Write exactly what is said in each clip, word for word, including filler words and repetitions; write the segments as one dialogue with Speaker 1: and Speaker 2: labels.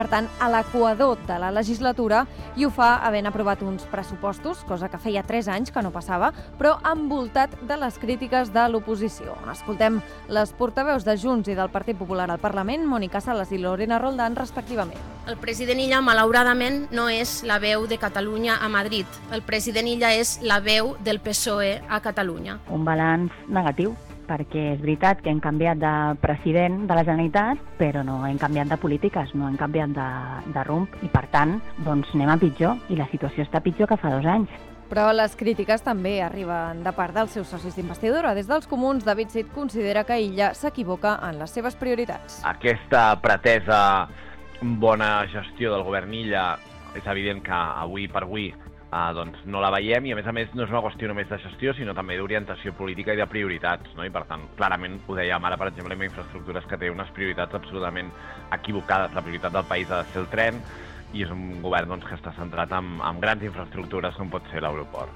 Speaker 1: per tant, a l'equador de la legislatura, i ho fa havent aprovat uns pressupostos, cosa que feia tres anys que no passava, però envoltat de les crítiques de l'oposició. Escoltem les portaveus de Junts i del Partit Popular al Parlament, Mònica Sales i Lorena Roldán, respectivament.
Speaker 2: El president Illa, malauradament, no és la veu de Catalunya a Madrid. El president Illa és la veu del P S O E a Catalunya.
Speaker 3: Un balanç negatiu, perquè és veritat que hem canviat de president de la Generalitat, però no hem canviat de polítiques, no hem canviat de, de rumb i, per tant, doncs anem a pitjor i la situació està pitjor que fa dos anys.
Speaker 1: Però les crítiques també arriben de part dels seus socis d'investidura. Des dels comuns, David Cid considera que Illa s'equivoca en les seves prioritats.
Speaker 4: Aquesta pretesa bona gestió del govern Illa és evident que avui per avui Uh, doncs no la veiem i, a més a més, no és una qüestió només de gestió, sinó també d'orientació política i de prioritats, no? I, per tant, clarament, ho dèiem ara, per exemple, amb infraestructures, que té unes prioritats absolutament equivocades. La prioritat del país ha de ser el tren i és un govern doncs, que està centrat en, en grans infraestructures com pot ser l'aeroport.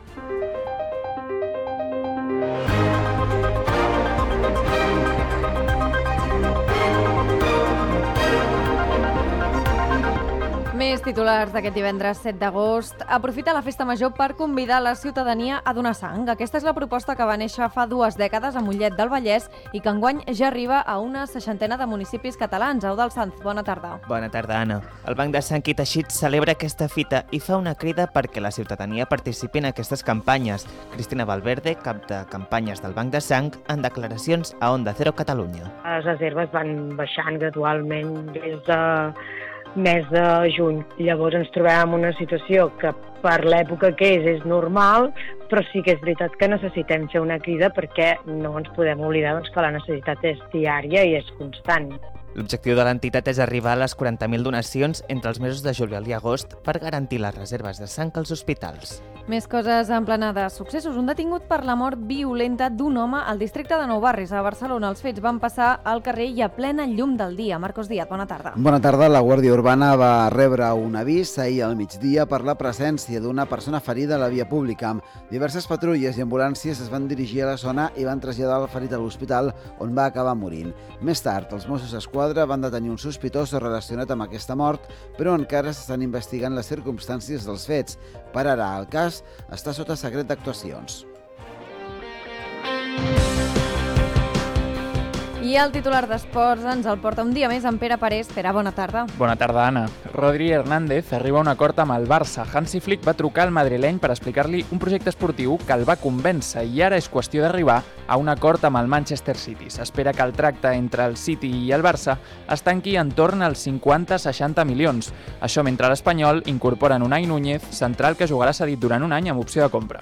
Speaker 1: Més titulars d'aquest divendres set d'agost. Aprofita la festa major per convidar la ciutadania a donar sang. Aquesta és la proposta que va néixer fa dues dècades a Mollet del Vallès i que enguany ja arriba a una seixantena de municipis catalans. Eudald Sanz, bona tarda.
Speaker 5: Bona tarda, Anna. El Banc de Sang i Teixits celebra aquesta fita i fa una crida perquè la ciutadania participi en aquestes campanyes. Cristina Valverde, cap de campanyes del Banc de Sang, en declaracions a Onda Cero Catalunya.
Speaker 6: Les reserves van baixant gradualment des de mes de juny. Llavors ens trobem en una situació que per l'època que és és normal, però sí que és veritat que necessitem fer una crida perquè no ens podem oblidar doncs, que la necessitat és diària i és constant.
Speaker 5: L'objectiu de l'entitat és arribar a les quaranta mil donacions entre els mesos de juliol i agost per garantir les reserves de sang als hospitals.
Speaker 1: Més coses en plena de successos. Un detingut per la mort violenta d'un home al districte de Nou Barris, a Barcelona. Els fets van passar al carrer i a plena llum del dia. Marcos Díaz, bona tarda.
Speaker 7: Bona tarda. La Guàrdia Urbana va rebre un avís ahir al migdia per la presència d'una persona ferida a la via pública. Diverses patrulles i ambulàncies es van dirigir a la zona i van traslladar el ferit a l'hospital, on va acabar morint. Més tard, els Mossos d'Esquadra van detenir un sospitós relacionat amb aquesta mort, però encara s'estan investigant les circumstàncies dels fets. Per ara, el cas està sota secret d'actuacions.
Speaker 1: I el titular d'esports ens el porta un dia més en Pere Parés. Pere, bona tarda.
Speaker 8: Bona tarda, Anna. Rodri Hernández arriba a un acord amb el Barça. Hansi Flick va trucar al madrileny per explicar-li un projecte esportiu que el va convèncer i ara és qüestió d'arribar a un acord amb el Manchester City. S'espera que el tracte entre el City i el Barça es tanqui entorn als cinquanta a seixanta milions. Això mentre l'Espanyol incorpora Unai Núñez, central que jugarà cedit durant un any amb opció de compra.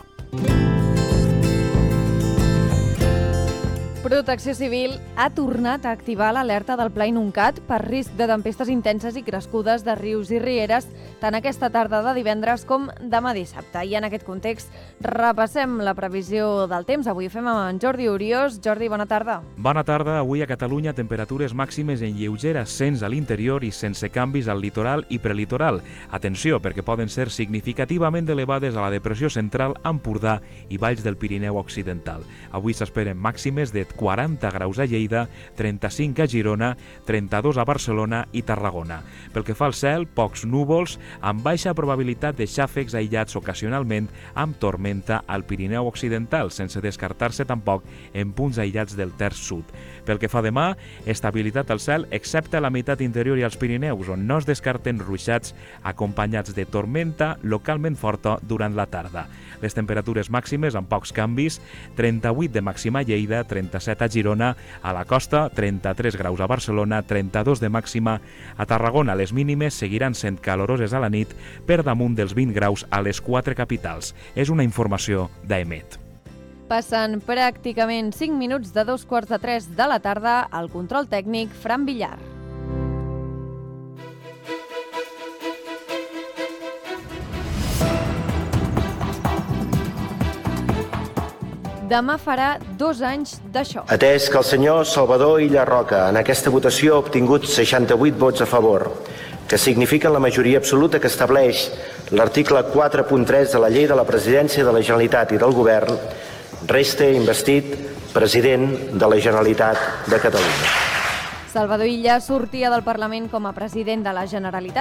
Speaker 1: Protecció Civil ha tornat a activar l'alerta del Pla Inuncat per risc de tempestes intenses i crescudes de rius i rieres tant aquesta tarda de divendres com demà dissabte. I en aquest context repassem la previsió del temps. Avui ho fem amb en Jordi Oriós. Jordi, bona tarda.
Speaker 9: Bona tarda. Avui a Catalunya temperatures màximes en lleuger ascens a l'interior i sense canvis al litoral i prelitoral. Atenció, perquè poden ser significativament elevades a la depressió central, Empordà i valls del Pirineu Occidental. Avui s'esperen màximes de quaranta graus a Lleida, trenta-cinc a Girona, trenta-dos a Barcelona i Tarragona. Pel que fa al cel, pocs núvols, amb baixa probabilitat de xàfecs aïllats ocasionalment amb tormenta al Pirineu Occidental, sense descartar-se tampoc en punts aïllats del terç sud. Pel que fa a demà, estabilitat al cel, excepte a la meitat interior i als Pirineus, on no es descarten ruixats acompanyats de tormenta localment forta durant la tarda. Les temperatures màximes amb pocs canvis, trenta-vuit de màxima a Lleida, trenta-set a Girona, a la costa, trenta-tres graus a Barcelona, trenta-dos de màxima a Tarragona. Les mínimes seguiran sent caloroses a la nit per damunt dels vint graus a les quatre capitals. És una informació d'Emet.
Speaker 1: Passen pràcticament cinc minuts de dos quarts de tres de la tarda. Al control tècnic, Fran Villar. Demà farà dos anys d'això.
Speaker 10: Atès que el senyor Salvador Illa Roca en aquesta votació ha obtingut seixanta-vuit vots a favor, que signifiquen la majoria absoluta que estableix l'article quatre punt tres de la Llei de la Presidència de la Generalitat i del Govern, resta investit president de la Generalitat de Catalunya.
Speaker 1: Salvador Illa sortia del Parlament com a president de la Generalitat.